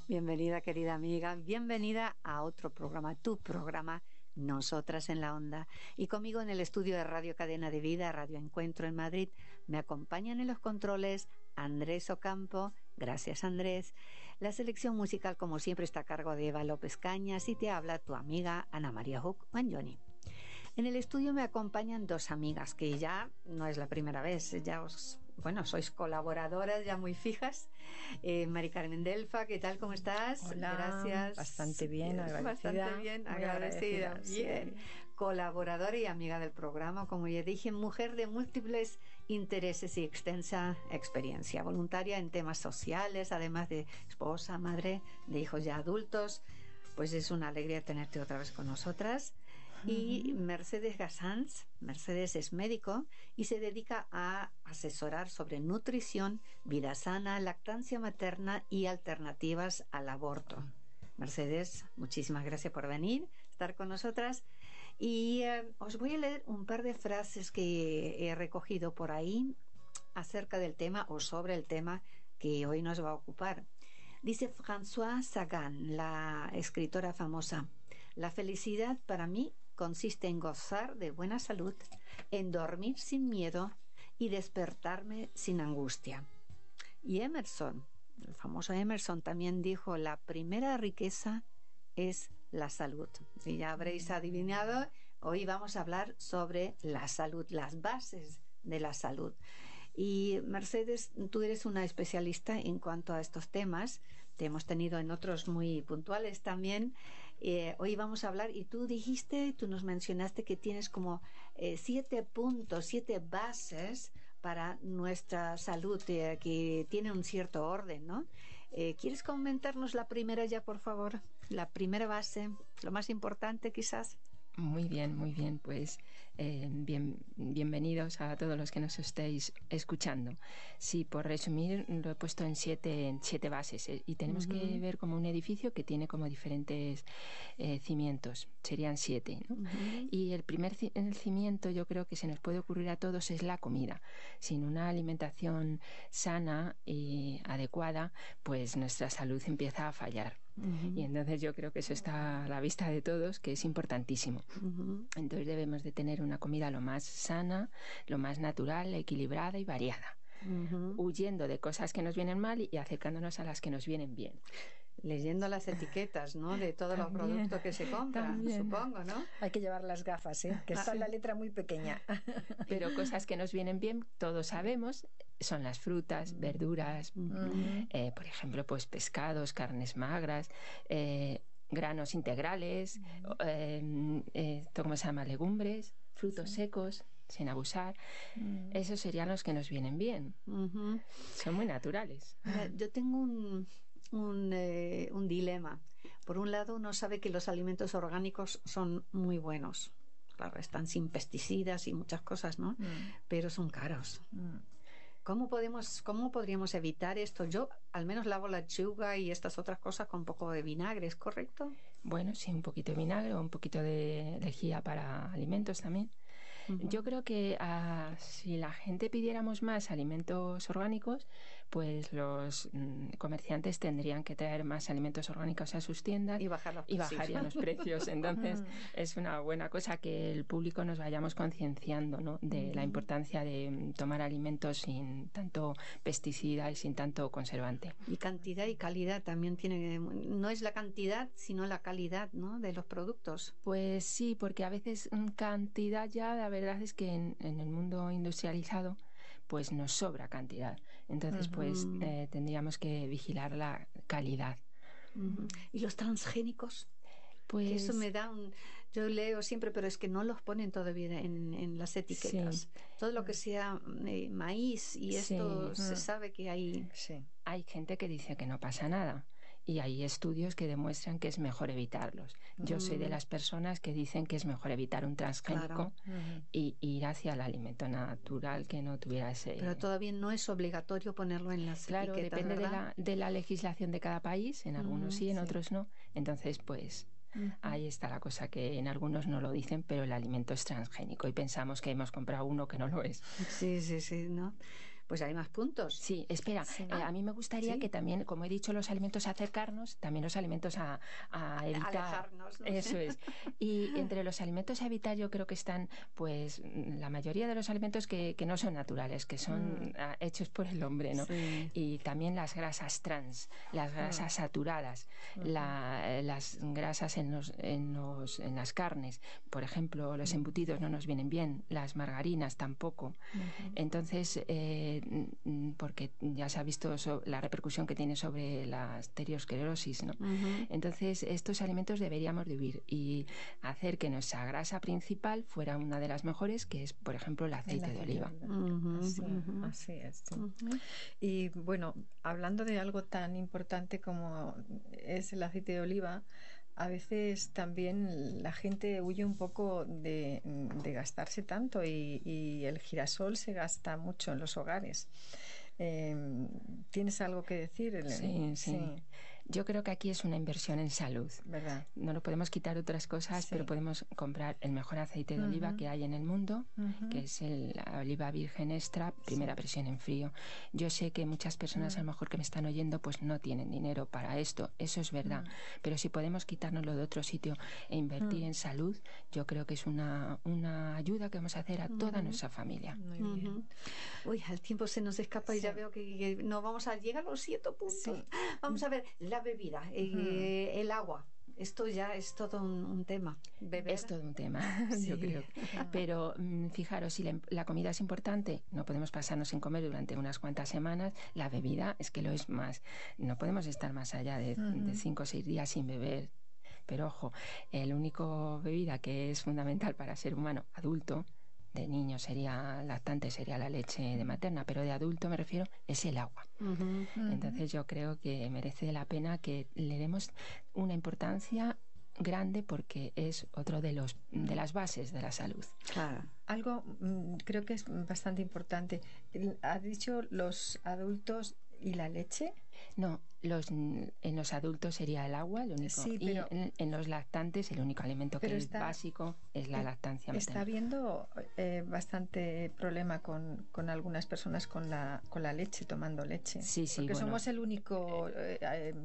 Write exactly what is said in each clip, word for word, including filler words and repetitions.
Bienvenida, querida amiga, bienvenida a otro programa, tu programa, Nosotras en la Onda. Y conmigo en el estudio de Radio Cadena de Vida, Radio Encuentro en Madrid, me acompañan en los controles Andrés Ocampo. Gracias, Andrés. La selección musical, como siempre, está a cargo de Eva López Cañas y te habla tu amiga Ana María Huck Mangioni. En el estudio me acompañan dos amigas que ya no es la primera vez, ya os, bueno, sois colaboradoras ya muy fijas. Eh, Mari Carmen Delfa, ¿qué tal? ¿Cómo estás? Hola, gracias. Bastante bien, agradecida. Bastante bien, agradecida. agradecida bien. Sí. Colaboradora y amiga del programa, como ya dije, mujer de múltiples intereses y extensa experiencia, voluntaria en temas sociales, además de esposa, madre de hijos ya adultos. Pues es una alegría tenerte otra vez con nosotras. Uh-huh. Y Mercedes Gassans, Mercedes es médico y se dedica a asesorar sobre nutrición, vida sana, lactancia materna y alternativas al aborto. Mercedes, muchísimas gracias por venir, estar con nosotras. Y eh, os voy a leer un par de frases que he recogido por ahí acerca del tema o sobre el tema que hoy nos va a ocupar. Dice Françoise Sagan, la escritora famosa: la felicidad para mí consiste en gozar de buena salud, en dormir sin miedo y despertarme sin angustia. Y Emerson, el famoso Emerson, también dijo: la primera riqueza es la salud. Si ya habréis adivinado, hoy vamos a hablar sobre la salud, las bases de la salud. Y Mercedes, tú eres una especialista en cuanto a estos temas, te hemos tenido en otros muy puntuales también. Eh, hoy vamos a hablar, y tú dijiste, tú nos mencionaste que tienes como eh, siete puntos, siete bases para nuestra salud, eh, que tiene un cierto orden, ¿no? Eh, ¿Quieres comentarnos la primera ya, por favor? La primera base, lo más importante quizás. Muy bien, muy bien. Pues eh, bien, bienvenidos a todos los que nos estéis escuchando. Sí, por resumir, lo he puesto en siete, en siete bases eh, y tenemos uh-huh. que ver como un edificio que tiene como diferentes eh, cimientos. Serían siete, ¿no? Uh-huh. Y el primer c- el cimiento, yo creo que se nos puede ocurrir a todos, es la comida. Sin una alimentación sana y adecuada, pues nuestra salud empieza a fallar. Uh-huh. Y entonces yo creo que eso está a la vista de todos, que es importantísimo. Uh-huh. Entonces debemos de tener una comida lo más sana, lo más natural, equilibrada y variada. Uh-huh. Huyendo de cosas que nos vienen mal y acercándonos a las que nos vienen bien. Leyendo las etiquetas, ¿no? De todos también, los productos que se compran, también. Supongo, ¿no? Hay que llevar las gafas, ¿eh? Que está sí. la letra muy pequeña. Pero cosas que nos vienen bien, todos sabemos, son las frutas, verduras, uh-huh. eh, por ejemplo, pues pescados, carnes magras, eh, granos integrales, uh-huh. eh, eh, ¿cómo se llama? Legumbres, frutos sí. secos, sin abusar. Uh-huh. Esos serían los que nos vienen bien. Uh-huh. Son muy naturales. Mira, yo tengo un... Un, eh, un dilema. Por un lado, uno sabe que los alimentos orgánicos son muy buenos. Claro, están sin pesticidas y muchas cosas, ¿no? Mm. Pero son caros. Mm. ¿Cómo podemos, cómo podríamos evitar esto? Yo al menos lavo la lechuga y estas otras cosas con un poco de vinagre, ¿es correcto? Bueno, sí, un poquito de vinagre o un poquito de lejía para alimentos también. Uh-huh. Yo creo que uh, si la gente pidiéramos más alimentos orgánicos, pues los mm, comerciantes tendrían que traer más alimentos orgánicos a sus tiendas y, bajar los y bajarían los precios. Entonces es una buena cosa que el público nos vayamos concienciando, ¿no? De uh-huh. la importancia de tomar alimentos sin tanto pesticida y sin tanto conservante. Y cantidad y calidad también tiene, no es la cantidad sino la calidad, ¿no? De los productos. Pues sí, porque a veces cantidad ya la verdad es que en, en el mundo industrializado pues nos sobra cantidad, entonces uh-huh. pues eh, tendríamos que vigilar la calidad. Uh-huh. ¿Y los transgénicos? Pues que eso me da un... Yo leo siempre, pero es que no los ponen todavía en, en las etiquetas. Sí. Todo lo que sea eh, maíz y esto sí. se sabe que hay... Sí. Hay gente que dice que no pasa nada y hay estudios que demuestran que es mejor evitarlos. Yo mm. soy de las personas que dicen que es mejor evitar un transgénico claro. y ir hacia el alimento natural que no tuviera ese... Pero todavía no es obligatorio ponerlo en las claro, etiquetas, depende de ¿verdad? la, de la legislación de cada país. En algunos mm, sí, en sí. otros no. Entonces, pues... Uh-huh. Ahí está la cosa, que en algunos no lo dicen, pero el alimento es transgénico y pensamos que hemos comprado uno que no lo es. Sí, sí, sí, ¿no? pues hay más puntos. Sí, espera, Sí. eh, a mí me gustaría ¿Sí? que también, como he dicho, los alimentos a acercarnos, también los alimentos a, a evitar. Alejarnos, ¿no? Eso es. Y entre los alimentos a evitar yo creo que están, pues, la mayoría de los alimentos que, que no son naturales, que son Mm. ah, hechos por el hombre, ¿no? Sí. Y también las grasas trans, las grasas saturadas, la- las grasas en, los, en, los, en las carnes. Por ejemplo, los embutidos no nos vienen bien, las margarinas tampoco. Entonces, eh, mm, porque ya se ha visto so- la repercusión que tiene sobre la arteriosclerosis, ¿no? Ujú. Entonces, estos alimentos deberíamos de huir y hacer que nuestra grasa principal fuera una de las mejores, que es, por ejemplo, el aceite de oliva. Ujú, Así, ujú. así es. Sí. Ujú. Y bueno, hablando de algo tan importante como es el aceite de oliva, a veces también la gente huye un poco de, de gastarse tanto y, y el girasol se gasta mucho en los hogares. Eh, ¿Tienes algo que decir? Sí, sí. Yo creo que aquí es una inversión en salud. ¿Verdad? No lo podemos quitar otras cosas, Sí. pero podemos comprar el mejor aceite de Ujú. oliva que hay en el mundo, Ujú. que es el, la oliva virgen extra, primera Sí. presión en frío. Yo sé que muchas personas, a lo mejor que me están oyendo, pues no tienen dinero para esto, eso es verdad. Pero si podemos quitárnoslo de otro sitio e invertir Mm. en salud, yo creo que es una, una ayuda que vamos a hacer a toda nuestra familia. Muy bien. Ujú. Uy, el tiempo se nos escapa y Sí. ya veo que, que no vamos a llegar a los siete puntos. Sí. Vamos a ver, la bebida, eh, el agua. Esto ya es todo un, un tema. Beber. Es todo un tema, yo Sí. creo. Pero mm, fijaros, si la, la comida es importante, no podemos pasarnos sin comer durante unas cuantas semanas. La bebida es que lo es más. No podemos estar más allá de, Ujú. de cinco o seis días sin beber. Pero ojo, el único bebida que es fundamental para ser humano adulto, de niño sería lactante, sería la leche de materna, pero de adulto me refiero, es el agua. Ujú. Entonces yo creo que merece la pena que le demos una importancia grande porque es otro de los de las bases de la salud. Claro. Algo mm, creo que es bastante importante. El- ¿Has dicho los adultos y la leche? No, los, en los adultos sería el agua, el único. Sí, pero- y en, en los lactantes el único alimento que Pero es está- básico es la eh, lactancia Está materna. habiendo eh, bastante problema con, con algunas personas con la, con la leche, tomando leche. Sí, sí, Porque bueno. somos el único eh, eh,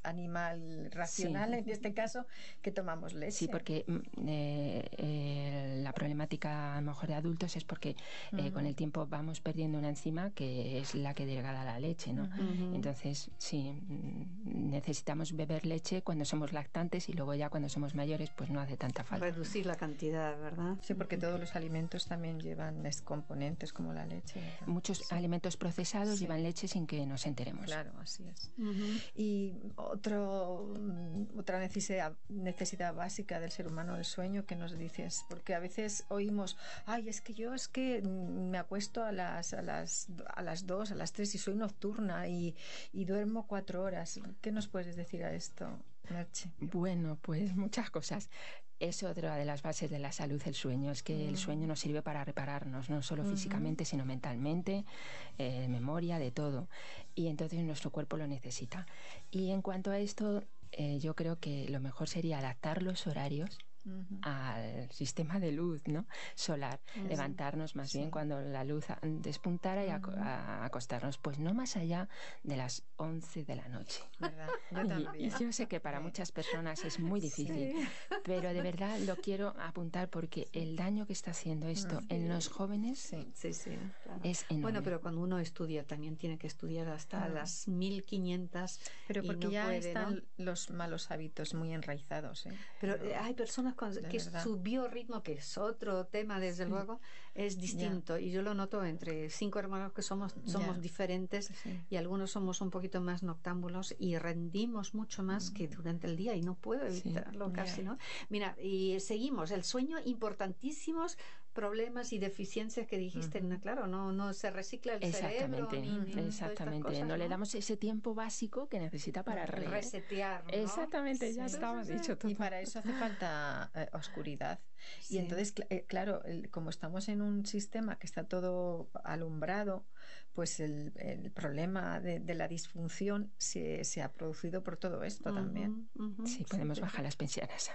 animal racional, Sí. en este caso, que tomamos leche. Sí, porque mm, eh, eh, la problemática a lo mejor de adultos es porque eh, con el tiempo vamos perdiendo una enzima que es la que degrada la leche, ¿no? Ujú. Entonces, sí, mm, necesitamos beber leche cuando somos lactantes y luego ya cuando somos mayores pues no hace tanta falta. Reducir la cantidad, ¿verdad? Sí, porque todos los alimentos también llevan es- componentes como la leche. ¿verdad? Muchos Sí. alimentos procesados Sí. llevan leche sin que nos enteremos. Claro, así es. Ujú. Y otro, mm, otra necesidad, necesidad básica del ser humano, el sueño, que nos dices, porque a veces oímos, ay, es que yo es que mm, me acuesto a las, a las, a las dos, a las tres y soy nocturna y, y duermo cuatro horas. ¿Qué nos puedes decir a esto, Merche? Bueno, pues muchas cosas. Es otra de las bases de la salud, el sueño. Es que el sueño nos sirve para repararnos, no solo físicamente, sino mentalmente, eh, memoria, de todo. Y entonces nuestro cuerpo lo necesita. Y en cuanto a esto, eh, yo creo que lo mejor sería adaptar los horarios Ujú. al sistema de luz, ¿no? Solar. Ujú. Levantarnos más bien Sí. cuando la luz a- despuntara y aco- a- acostarnos, pues no más allá de las once de la noche. ¿Verdad? Yo Y- también. Y, yo sé que para Sí. muchas personas es muy difícil, Sí. pero de verdad lo quiero apuntar porque el daño que está haciendo esto Mm. en los jóvenes Sí. Sí, sí, claro. es enorme. Bueno, pero cuando uno estudia también tiene que estudiar hasta Mm. las mil quinientas. Pero y porque no ya puede, están ¿no? los malos hábitos muy enraizados. ¿eh? Pero eh, hay personas con, de que verdad. su biorritmo, que es otro tema desde Sí. luego, es distinto. Y yo lo noto entre cinco hermanos que somos, somos Ya. diferentes Sí. y algunos somos un poquito más noctámbulos y rendimos mucho más que durante el día y no puedo Sí. evitarlo Ya. casi, ¿no? Mira, y seguimos. El sueño, importantísimos problemas y deficiencias que dijiste, Ujú. ¿no? Claro, no, no se recicla el cerebro. Exactamente, ni- ni todas estas exactamente. cosas, no le damos ese tiempo básico que necesita para El re- resetear, ¿no? Exactamente, ya Sí. estaba Sí, sí, sí. dicho todo. Y para eso hace falta eh, oscuridad. Sí. Y entonces, cl- eh, claro, el- como estamos en un sistema que está todo alumbrado, pues el, el problema de, de la disfunción se, se ha producido por todo esto también. Ujú, ujú. Sí, podemos Sí, bajar las pensiones.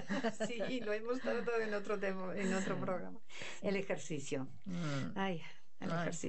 Sí, lo hemos tratado en otro tema, en otro programa. El ejercicio. Mm. Ay, el Ay. ejercicio.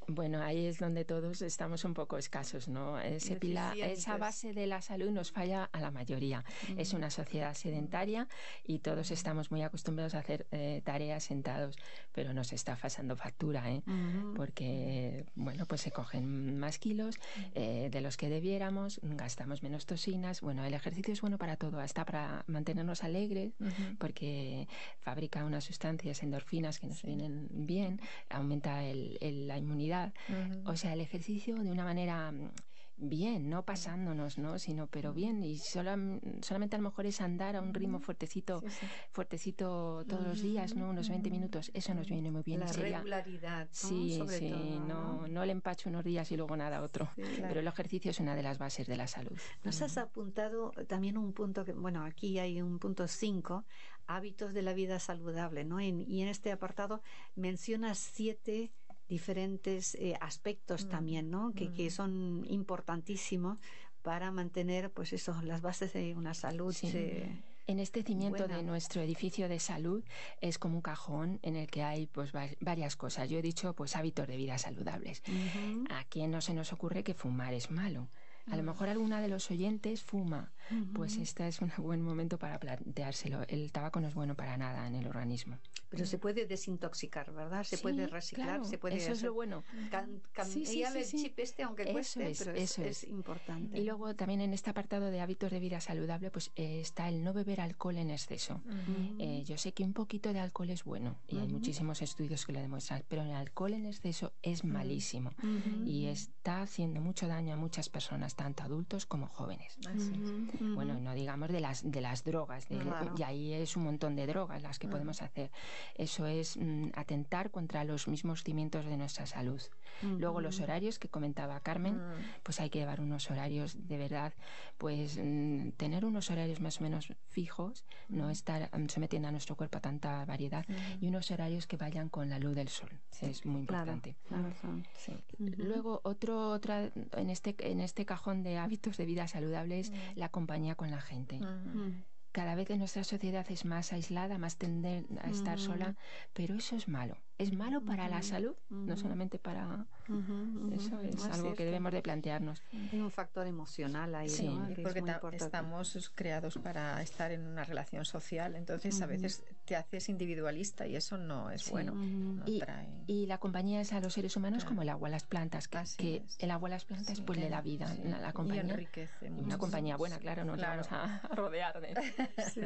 Bueno, ahí es donde todos estamos un poco escasos, ¿no? Ese pilar, esa base de la salud nos falla a la mayoría. Mm. Es una sociedad sedentaria y todos estamos muy acostumbrados a hacer eh, tareas sentados, pero nos está pasando factura, ¿eh? Mm. Porque, bueno, pues se cogen más kilos eh, de los que debiéramos, gastamos menos toxinas. Bueno, el ejercicio es bueno para todo, hasta para mantenernos alegres, uh-huh. porque fabrica unas sustancias endorfinas que nos sí. vienen bien, aumenta el, el, la inmunidad. Uh-huh. O sea, el ejercicio de una manera bien, no pasándonos, ¿no? Sino, pero bien, y sola, solamente a lo mejor es andar a un ritmo fuertecito, sí, sí. fuertecito todos uh-huh. los días, ¿no? Unos veinte minutos, eso nos viene muy bien. La Sería, regularidad, ¿no? Sí, Sobre sí, todo, ¿no? no, no el empacho unos días y luego nada otro, sí, claro. Pero el ejercicio es una de las bases de la salud. Nos has apuntado también un punto que, bueno, aquí hay un punto cinco, hábitos de la vida saludable, ¿no? En, y en este apartado mencionas siete diferentes eh, aspectos mm. también, ¿no? Que, mm. que son importantísimos para mantener, pues eso, las bases de una salud. Sí. Eh, En este cimiento buena. de nuestro edificio de salud es como un cajón en el que hay pues varias cosas. Yo he dicho pues hábitos de vida saludables. Uh-huh. ¿A quién no se nos ocurre que fumar es malo? A lo mejor alguna de los oyentes fuma, uh-huh. pues este es un buen momento para planteárselo. El tabaco no es bueno para nada en el organismo. Pero se puede desintoxicar, ¿verdad? Se sí, puede reciclar, claro, se puede eso hacer, es lo bueno. Can, cambiar sí, sí, sí, el sí. chip este, aunque eso cueste, es, pero eso es, es. es importante. Y luego también en este apartado de hábitos de vida saludable, pues eh, está el no beber alcohol en exceso. Uh-huh. Eh, yo sé que un poquito de alcohol es bueno y uh-huh. hay muchísimos estudios que lo demuestran, pero el alcohol en exceso es malísimo uh-huh. y está haciendo mucho daño a muchas personas, tanto adultos como jóvenes. Así es. Uh-huh. Bueno, no digamos de las de las drogas, de, claro. y ahí es un montón de drogas las que uh-huh. podemos hacer. Eso es mm, atentar contra los mismos cimientos de nuestra salud. Uh-huh. Luego los horarios que comentaba Carmen, uh-huh. pues hay que llevar unos horarios de verdad, pues mm, tener unos horarios más o menos fijos, uh-huh. no estar um, sometiendo a nuestro cuerpo a tanta variedad uh-huh. y unos horarios que vayan con la luz del sol. Sí. Es muy importante. Claro, claro. Sí. Uh-huh. Luego otro otra en este en este cajón de hábitos de vida saludables, uh-huh. la compañía con la gente. Uh-huh. Cada vez nuestra sociedad es más aislada, más tender a estar uh-huh. sola, pero eso es malo. Es malo para uh-huh. la salud, uh-huh. no solamente para... Uh-huh. Eso es no algo es que debemos de plantearnos. Hay un factor emocional ahí, sí, ¿no? porque ta- estamos creados para estar en una relación social, entonces uh-huh. a veces te haces individualista y eso no es sí. bueno. Uh-huh. No y, trae... y la compañía es a los seres humanos claro. como el agua a las plantas, que, que el agua a las plantas sí, pues le da vida. Sí. La, la compañía, y enriquece mucho. Una compañía buena, claro, nos claro. vamos a, a rodear de... Sí.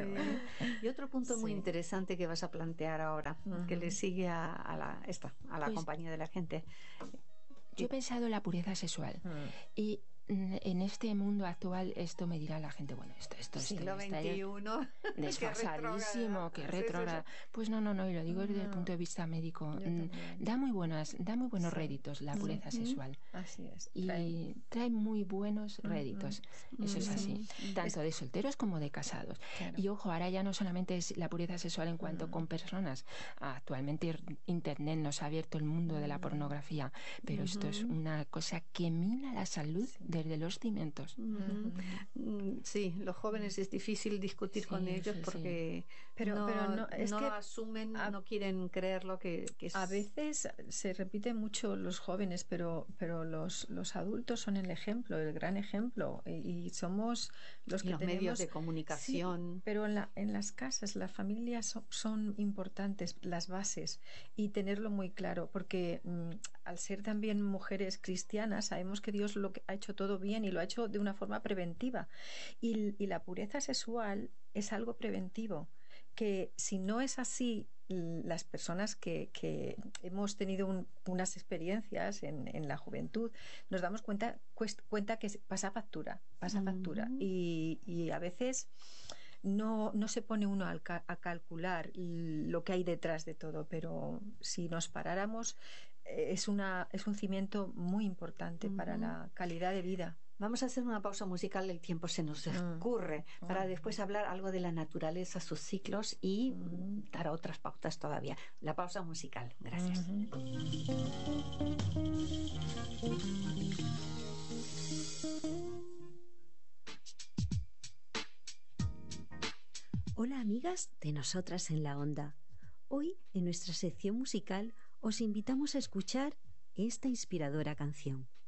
Y otro punto sí. muy interesante que vas a plantear ahora, uh-huh. que le sigue a, a la esta, a la pues, compañía de la gente. Yo he pensado en la pureza sexual uh-huh. y en este mundo actual esto me dirá la gente, bueno, esto, esto, esto siglo veintiuno desfasadísimo, que retrógrada. Pues no, no, no, y lo digo desde no. el punto de vista médico. Da muy buenas, da muy buenos sí. réditos la pureza uh-huh. sexual. Así es. Y trae, trae muy buenos réditos. Uh-huh. Eso uh-huh. es así, tanto de solteros como de casados. Claro. Y ojo, ahora ya no solamente es la pureza sexual en cuanto uh-huh. con personas. Actualmente Internet nos ha abierto el mundo uh-huh. de la pornografía, pero uh-huh. esto es una cosa que mina la salud de desde los cimientos. Uh-huh. Sí, los jóvenes es difícil discutir sí, con ellos sí, porque sí. Pero, no, pero no, es no que asumen, a, no quieren creer lo que, que es. A veces se repite mucho los jóvenes, pero, pero los, los adultos son el ejemplo, el gran ejemplo, y, y somos los y que los tenemos... medios de comunicación. Sí, pero en, la, en las casas, las familias son, son importantes, las bases, y tenerlo muy claro, porque mm, al ser también mujeres cristianas, sabemos que Dios lo que ha hecho todo bien y lo ha hecho de una forma preventiva, y, y la pureza sexual es algo preventivo, que si no es así, las personas que, que hemos tenido un, unas experiencias en, en la juventud, nos damos cuenta, cuest, cuenta que pasa factura, pasa factura, uh-huh. y, y a veces no, no se pone uno a, a calcular lo que hay detrás de todo, pero si nos paráramos, es, una, es un cimiento muy importante uh-huh. para la calidad de vida. Vamos a hacer una pausa musical, el tiempo se nos escurre, mm. para después hablar algo de la naturaleza, sus ciclos y mm. dar otras pautas todavía. La pausa musical. Gracias. Mm-hmm. Hola amigas de Nosotras en la Onda. Hoy, en nuestra sección musical, os invitamos a escuchar esta inspiradora canción.